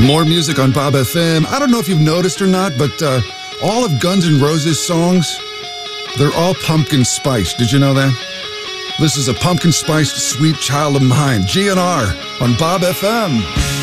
More music on Bob FM. I don't know if you've noticed or not, but all of Guns N' Roses songs, they're all pumpkin spiced. Did you know that? This is a pumpkin spiced sweet child of mine, GNR, on Bob FM.